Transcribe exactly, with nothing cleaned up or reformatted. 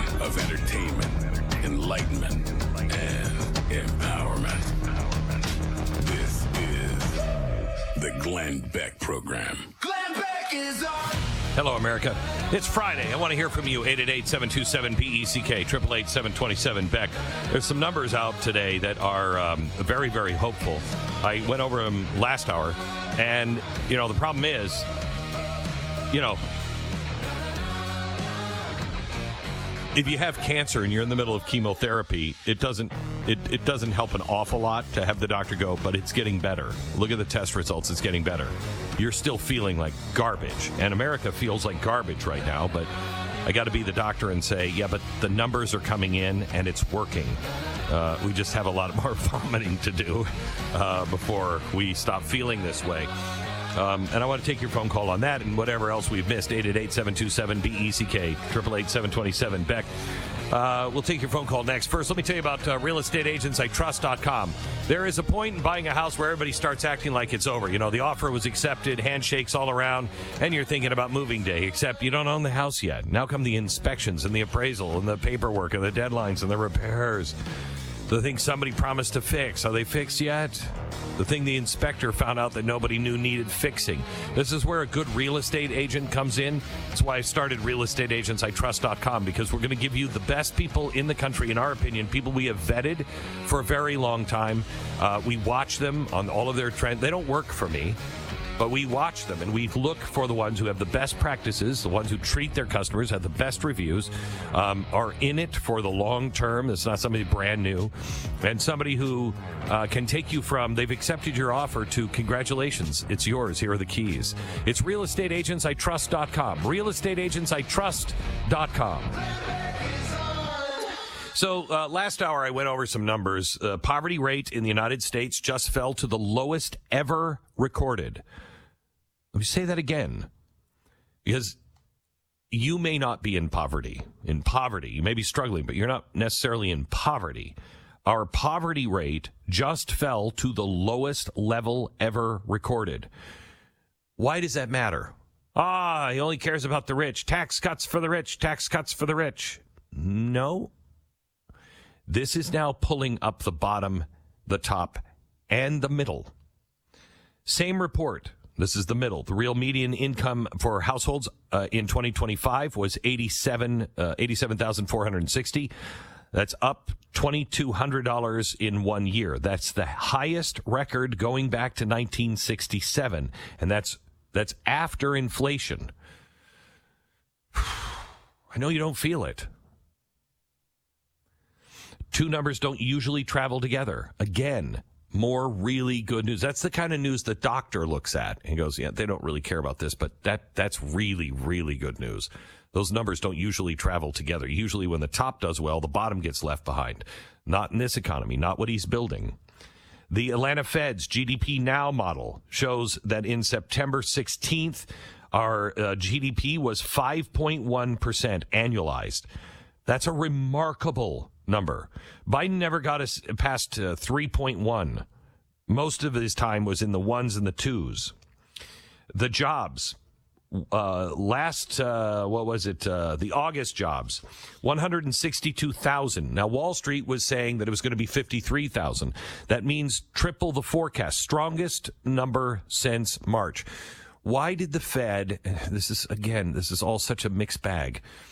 of entertainment, enlightenment, and empowerment. This is the Glenn Beck Program. Glenn Beck is on. Hello, America. It's Friday. I want to hear from you. eight eight eight, seven two seven, B E C K, eight eight eight, seven two seven, Beck. There's some numbers out today that are um, very, very hopeful. I went over them last hour, and, you know, the problem is, you know, if you have cancer and you're in the middle of chemotherapy, it doesn't it, it doesn't help an awful lot to have the doctor go, but it's getting better. Look at the test results. It's getting better. You're still feeling like garbage. And America feels like garbage right now, but I got to be the doctor and say, yeah, but the numbers are coming in and it's working. Uh, we just have a lot more vomiting to do uh, before we stop feeling this way. Um, and I want to take your phone call on that and whatever else we've missed. eight eight eight, seven two seven, B E C K, eight eight eight, seven two seven, Beck. Uh, we'll take your phone call next. First, let me tell you about uh, real estate agents I trust dot com. There is a point in buying a house where everybody starts acting like it's over. You know, the offer was accepted, handshakes all around, and you're thinking about moving day, except you don't own the house yet. Now come the inspections and the appraisal and the paperwork and the deadlines and the repairs. The thing somebody promised to fix, are they fixed yet? The thing the inspector found out that nobody knew needed fixing. This is where a good real estate agent comes in. That's why I started real estate agents I trust dot com, because we're going to give you the best people in the country, in our opinion, people we have vetted for a very long time. Uh, we watch them on all of their trends. They don't work for me, but we watch them, and we look for the ones who have the best practices, the ones who treat their customers, have the best reviews, um, are in it for the long term. It's not somebody brand new, and somebody who uh, can take you from, they've accepted your offer, to congratulations, it's yours, here are the keys. It's real estate agents I trust dot com. real estate agents I trust dot com. So uh, last hour I went over some numbers. Uh, poverty rate in the United States just fell to the lowest ever recorded. Let me say that again, because you may not be in poverty. In poverty, you may be struggling, but you're not necessarily in poverty. Our poverty rate just fell to the lowest level ever recorded. Why does that matter? Ah, he only cares about the rich. Tax cuts for the rich. Tax cuts for the rich. No. This is now pulling up the bottom, the top, and the middle. Same report. This is the middle. The real median income for households uh, in twenty twenty-five was eighty-seven thousand four hundred sixty. That's up two thousand two hundred dollars in one year. That's the highest record going back to nineteen sixty-seven, and that's that's after inflation. I know you don't feel it. Two numbers don't usually travel together. Again, more really good news. That's the kind of news the doctor looks at and goes, yeah, they don't really care about this, but that that's really, really good news. Those numbers don't usually travel together. Usually when the top does well, the bottom gets left behind. Not in this economy, not what he's building. The Atlanta Fed's G D P Now model shows that in September sixteenth, our uh, G D P was five point one percent annualized. That's a remarkable number. Biden never got us past uh, three point one. Most of his time was in the ones and the twos. The jobs, uh, last, uh, what was it, uh, the August jobs, one hundred sixty-two thousand. Now, Wall Street was saying that it was going to be fifty-three thousand. That means triple the forecast, strongest number since March. Why did the Fed, this is, again, this is all such a mixed bag.